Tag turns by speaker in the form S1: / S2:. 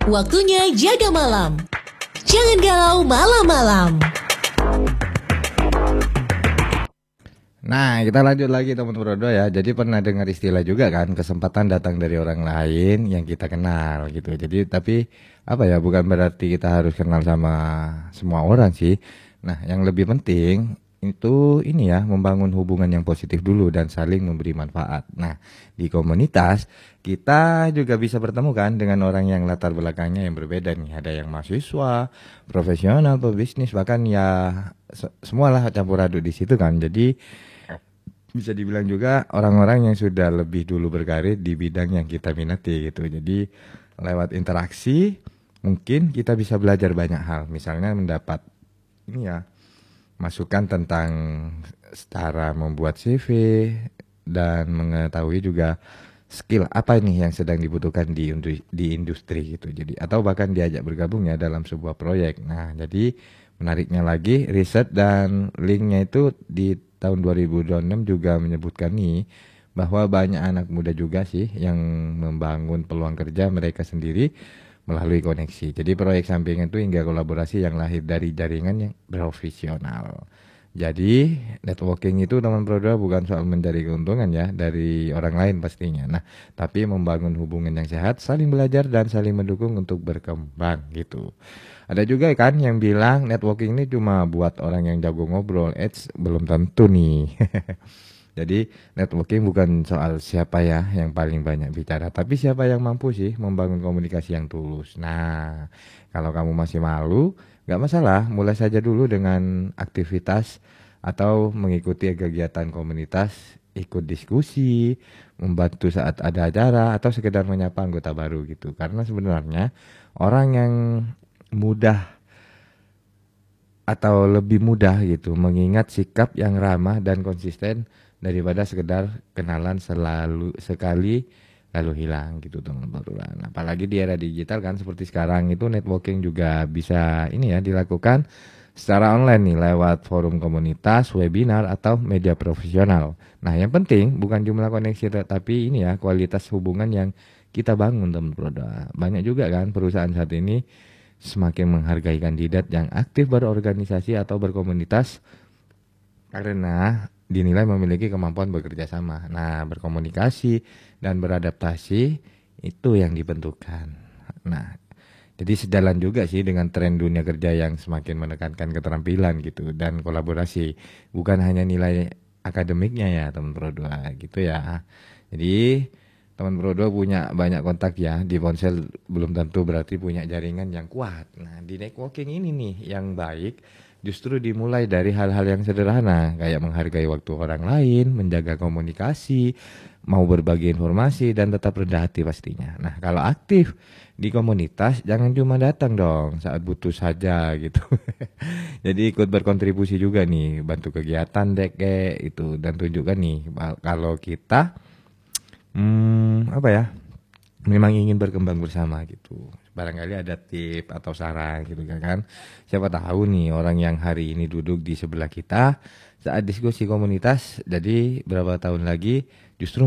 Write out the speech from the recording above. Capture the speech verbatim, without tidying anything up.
S1: Waktunya jaga malam. Jangan galau malam-malam.
S2: Nah, kita lanjut lagi teman Brodo ya. Jadi pernah dengar istilah juga kan, kesempatan datang dari orang lain yang kita kenal gitu. Jadi tapi apa ya, bukan berarti kita harus kenal sama semua orang sih. Nah, yang lebih penting itu ini ya, membangun hubungan yang positif dulu dan saling memberi manfaat. Nah, di komunitas kita juga bisa bertemu kan dengan orang yang latar belakangnya yang berbeda nih. Ada yang mahasiswa, profesional, pebisnis, bahkan ya se- semualah campur aduk di situ kan. Jadi bisa dibilang juga orang-orang yang sudah lebih dulu berkarir di bidang yang kita minati gitu. Jadi lewat interaksi mungkin kita bisa belajar banyak hal. Misalnya mendapat ini ya, masukan tentang cara membuat C V dan mengetahui juga skill apa nih yang sedang dibutuhkan di industri, di industri gitu. Jadi atau bahkan diajak bergabung ya dalam sebuah proyek. Nah, jadi menariknya lagi riset dan linknya itu di tahun dua ribu dua puluh enam juga menyebutkan nih bahwa banyak anak muda juga sih yang membangun peluang kerja mereka sendiri melalui koneksi. Jadi proyek sampingan itu hingga kolaborasi yang lahir dari jaringan yang profesional. Jadi networking itu teman Brodua bukan soal mencari keuntungan ya dari orang lain pastinya. Nah, tapi membangun hubungan yang sehat, saling belajar dan saling mendukung untuk berkembang gitu. Ada juga kan yang bilang networking ini cuma buat orang yang jago ngobrol. Eits, belum tentu nih. Jadi networking bukan soal siapa ya yang paling banyak bicara, tapi siapa yang mampu sih membangun komunikasi yang tulus. Nah, kalau kamu masih malu, nggak masalah, mulai saja dulu dengan aktivitas atau mengikuti kegiatan komunitas, ikut diskusi, membantu saat ada acara, atau sekedar menyapa anggota baru gitu. Karena sebenarnya orang yang mudah atau lebih mudah gitu mengingat sikap yang ramah dan konsisten daripada sekedar kenalan selalu sekali lalu hilang gitu teman-teman. Apalagi di era digital kan seperti sekarang itu networking juga bisa ini ya dilakukan secara online nih lewat forum komunitas, webinar atau media profesional. Nah, yang penting bukan jumlah koneksi tapi ini ya kualitas hubungan yang kita bangun teman-teman. Banyak juga kan perusahaan saat ini semakin menghargai kandidat yang aktif berorganisasi atau berkomunitas karena dinilai memiliki kemampuan bekerja sama. Nah, berkomunikasi dan beradaptasi itu yang dibentukkan. Nah, jadi sejalan juga sih dengan tren dunia kerja yang semakin menekankan keterampilan gitu dan kolaborasi. Bukan hanya nilai akademiknya ya teman Produa gitu ya. Jadi teman Produa punya banyak kontak ya di ponsel belum tentu berarti punya jaringan yang kuat. Nah, di networking ini nih yang baik justru dimulai dari hal-hal yang sederhana, kayak menghargai waktu orang lain, menjaga komunikasi, mau berbagi informasi, dan tetap rendah hati pastinya. Nah, kalau aktif di komunitas, jangan cuma datang dong saat butuh saja gitu. Jadi ikut berkontribusi juga nih, bantu kegiatan dek kayak itu, dan tunjukkan nih kalau kita, hmm, apa ya, memang ingin berkembang bersama gitu. Barangkali ada tip atau saran gitu kan. Siapa tahu nih orang yang hari ini duduk di sebelah kita saat diskusi komunitas, jadi berapa tahun lagi justru